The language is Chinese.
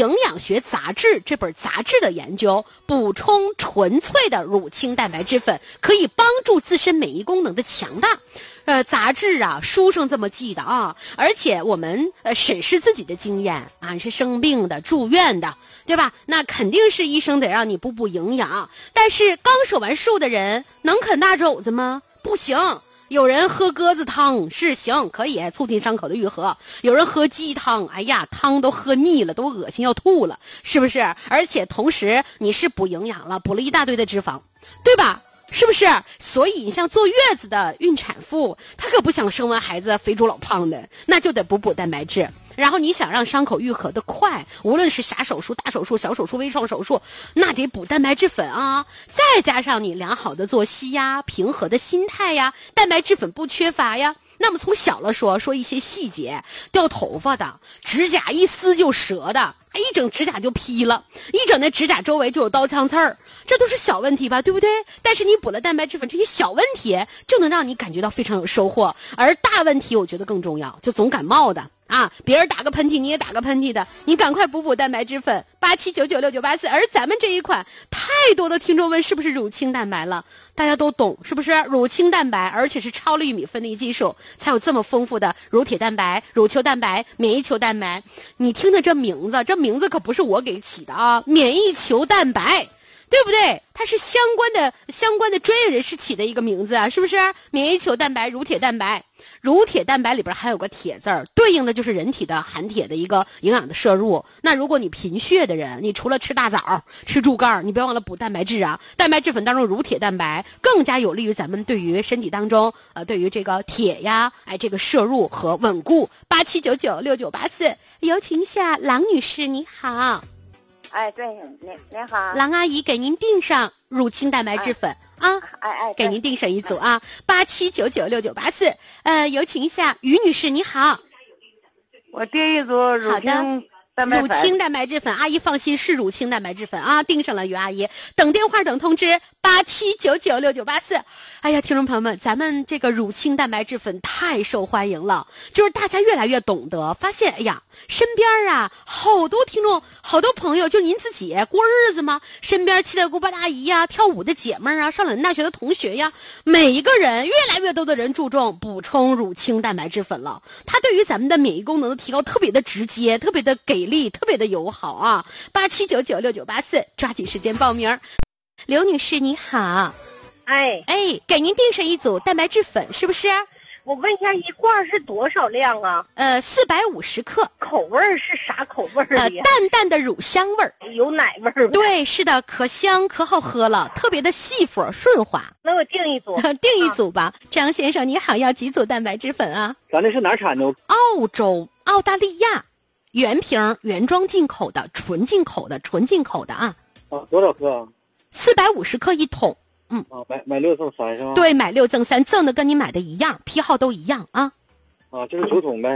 营养学杂志》这本杂志的研究，补充纯粹的乳清蛋白质粉可以帮助自身免疫功能的强大。杂志啊，书上这么记的啊，而且我们审视自己的经验啊，是生病的、住院的，对吧？那肯定是医生得让你补营养。但是刚手完术的人能啃大肘子吗？不行。有人喝鸽子汤是行，可以促进伤口的愈合。有人喝鸡汤，哎呀，汤都喝腻了，都恶心要吐了，是不是？而且同时你是补营养了，补了一大堆的脂肪，对吧？是不是？所以你像坐月子的孕产妇，她可不想生完孩子肥猪老胖的，那就得补蛋白质。然后你想让伤口愈合的快，无论是啥手术、大手术、小手术、微创手术，那得补蛋白质粉啊。再加上你良好的作息呀、平和的心态呀，蛋白质粉不缺乏呀。那么从小了说一些细节，掉头发的，指甲一撕就折的，一整指甲就劈了，一整那指甲周围就有刀枪刺儿，这都是小问题吧，对不对？但是你补了蛋白质粉，这些小问题就能让你感觉到非常有收获。而大问题我觉得更重要，就总感冒的啊，别人打个喷嚏你也打个喷嚏的，你赶快补蛋白质粉，87996984。而咱们这一款太多的听众问是不是乳清蛋白了，大家都懂是不是？乳清蛋白，而且是超粒米分离技术，才有这么丰富的乳铁蛋白、乳球蛋白、免疫球蛋白。你听听这名字可不是我给起的啊，免疫球蛋白，对不对？它是相关的专业人士起的一个名字啊，是不是？免疫球蛋白、乳铁蛋白，乳铁蛋白里边还有个铁字儿，对应的就是人体的含铁的一个营养的摄入。那如果你贫血的人，你除了吃大枣、吃猪肝，你别忘了补蛋白质啊。蛋白质粉当中乳铁蛋白更加有利于咱们对于身体当中对于这个铁呀，这个摄入和稳固。87996984，有请一下郎女士，你好。 哎，对，您好， 郎阿姨给您订上乳清蛋白质粉啊，给您订上一组啊，87996984，有请一下于女士，你好， 我订一组乳清蛋白质粉，阿姨放心，是乳清蛋白质粉啊，订上了，于阿姨，等电话等通知，87996984。哎呀，听众朋友们，咱们这个乳清蛋白质粉太受欢迎了，就是大家越来越懂得，发现哎呀，身边啊好多听众、好多朋友，就您自己过日子嘛，身边七大姑八大姨呀、跳舞的姐妹啊、上了大学的同学呀，每一个人越来越多的人注重补充乳清蛋白质粉了，它对于咱们的免疫功能的提高特别的直接，特别的给力，特别的友好啊！87996984，抓紧时间报名。刘女士你好，给您订上一组蛋白质粉，是不是？ 我问一下，一罐是多少量啊 ？450克。 口味是啥口味呀？ 淡淡的乳香味儿， 有奶味儿。 对，是的，可香可好喝了，特别的细粉顺滑。 那我订一组， 订一组吧。张先生你好，要几组蛋白质粉啊？ 咱这是哪儿产的？ 澳洲、澳大利亚，原瓶原装进口的，纯进口的啊。 多少克 ？450克一桶。 买6赠3是吗？ 对，买6赠3，赠的跟你买的一样，批号都一样啊。 就是9桶呗。